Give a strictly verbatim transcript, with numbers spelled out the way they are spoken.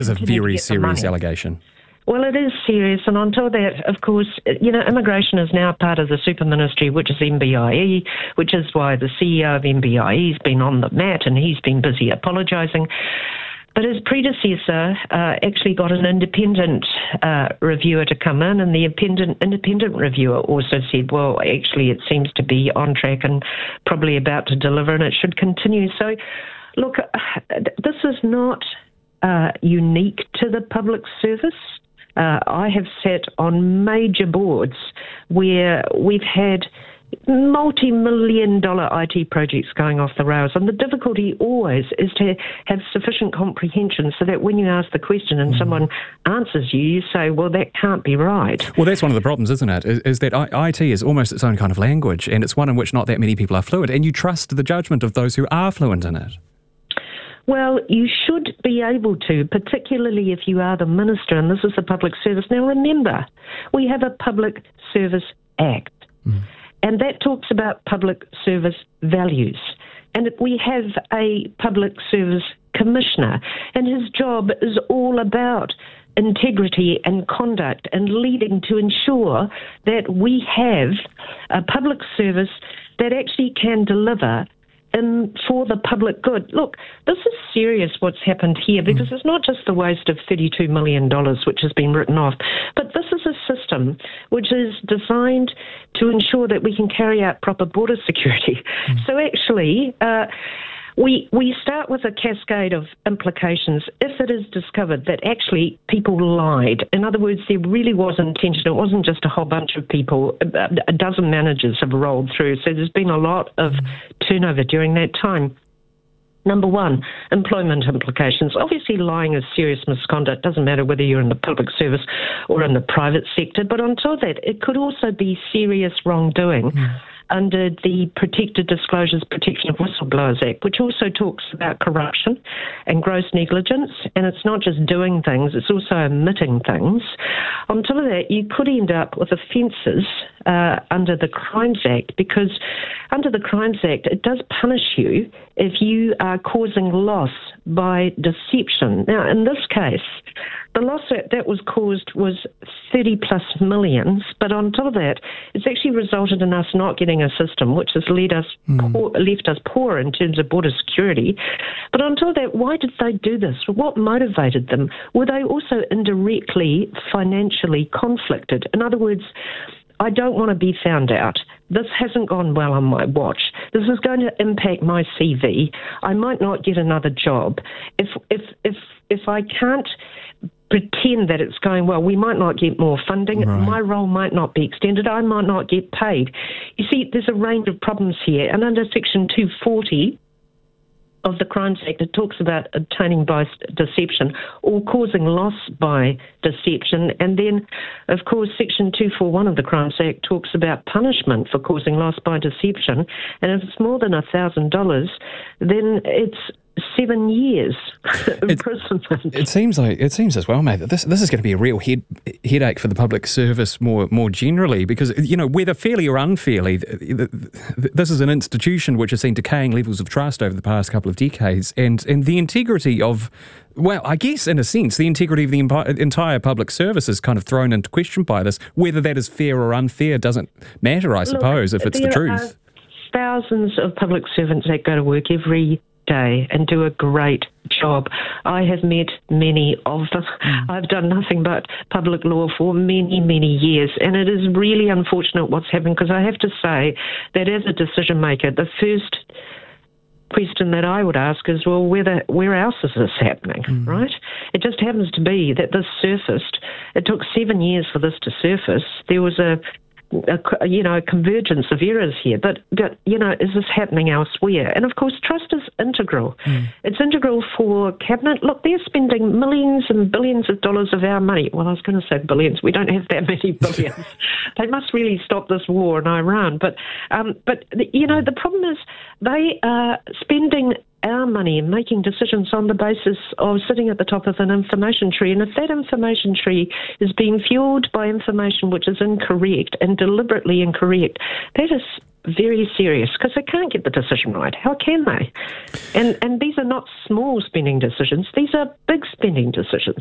It's a very serious allegation. Well, it is serious, and on top of that, of course, you know, immigration is now part of the super ministry, which is M B I E, which is why the C E O of M B I E has been on the mat and he's been busy apologising. But his predecessor uh, actually got an independent uh, reviewer to come in, and the independent, independent reviewer also said, well, actually, it seems to be on track and probably about to deliver, and it should continue. So, look, this is not uh, unique to the public service. Uh, I have sat on major boards where we've had multi-million dollar I T projects going off the rails, and the difficulty always is to have sufficient comprehension so that when you ask the question and mm. someone answers you, you say, well, that can't be right. Well, that's one of the problems, isn't it, is, is that I T is almost its own kind of language, and it's one in which not that many people are fluent, and you trust the judgment of those who are fluent in it. Well, you should be able to, particularly if you are the minister, and this is the public service. Now, remember, we have a Public Service Act, mm. and that talks about public service values. And we have a Public Service Commissioner, and his job is all about integrity and conduct and leading to ensure that we have a public service that actually can deliver Um, for the public good. Look, this is serious what's happened here, because mm. it's not just the waste of thirty-two million dollars which has been written off, but this is a system which is designed to ensure that we can carry out proper border security. Mm. So actually, uh, we we start with a cascade of implications if it is discovered that actually people lied. In other words, there really was intention. It wasn't just a whole bunch of people. A, a dozen managers have rolled through, so there's been a lot of turnover during that time. Number one, employment implications. Obviously, lying is serious misconduct. Doesn't matter whether you're in the public service or in the private sector. But on top of that, it could also be serious wrongdoing mm. under the Protected Disclosures Protection of Whistleblowers Act, which also talks about corruption and gross negligence. And it's not just doing things, it's also omitting things. On top of that, you could end up with offences uh, under the Crimes Act, because under the Crimes Act, it does punish you if you are causing loss by deception. Now, in this case, the loss that was caused was thirty plus millions, but on top of that, it's actually resulted in us not getting a system which has led us mm. poor, left us poor in terms of border security. But on top of that, why did they do this? What motivated them? Were they also indirectly financially conflicted? In other words, I don't want to be found out. This hasn't gone well on my watch. This is going to impact my C V. I might not get another job. If if if if I can't pretend that it's going well, we might not get more funding. Right. My role might not be extended. I might not get paid. You see, there's a range of problems here. And under Section two forty of the Crimes Act, it talks about obtaining by deception or causing loss by deception. And then, of course, Section two forty-one of the Crimes Act talks about punishment for causing loss by deception. And if it's more than one thousand dollars, then it's seven years imprisonment. It, it seems like it seems as well, mate, that this this is going to be a real head, headache for the public service more more generally, because, you know, whether fairly or unfairly, this is an institution which has seen decaying levels of trust over the past couple of decades, and and the integrity of, well, I guess in a sense, the integrity of the entire public service is kind of thrown into question by this. Whether that is fair or unfair doesn't matter, I suppose, Look, if it's the truth. Thousands of public servants that go to work every day and do a great job. I have met many of them. Mm. I've done nothing but public law for many, many years, and it is really unfortunate what's happened, because I have to say that as a decision maker, the first question that I would ask is, well, whether where else is this happening, mm. right? It just happens to be that this surfaced. It took seven years for this to surface. There was a A, you know, a convergence of errors here, but, but, you know, is this happening elsewhere? And, of course, trust is integral. Mm. It's integral for Cabinet. Look, they're spending millions and billions of dollars of our money. Well, I was going to say billions. We don't have that many billions. They must really stop this war in Iran. But, um, but you know, the problem is they are spending our money and making decisions on the basis of sitting at the top of an information tree. And if that information tree is being fueled by information which is incorrect and deliberately incorrect, that is very serious because they can't get the decision right. How can they? And and these are not small spending decisions. These are big spending decisions.